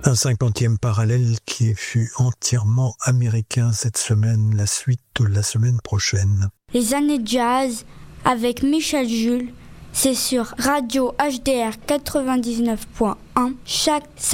Un 50e parallèle qui fut entièrement américain cette semaine, la suite la semaine prochaine. Les années jazz avec Michel Jules, c'est sur Radio HDR 99.1 chaque